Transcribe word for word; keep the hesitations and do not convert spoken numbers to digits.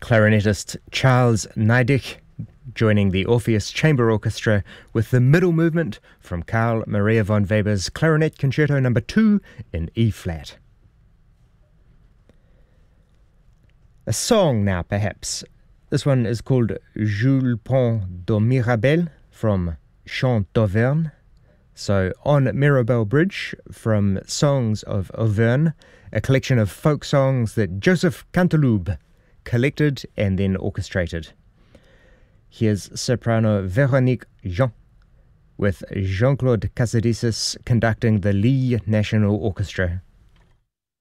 Clarinetist Charles Neidig joining the Orpheus Chamber Orchestra with the middle movement from Carl Maria von Weber's Clarinet Concerto number two in E-flat. A song now, perhaps. This one is called Jules Pont de Mirabel from Chants d'Auvergne. So, On Mirabel Bridge from Songs of Auvergne, a collection of folk songs that Joseph Canteloube collected and then orchestrated. Here's soprano Véronique Jean, with Jean-Claude Casadisis conducting the Lee National Orchestra.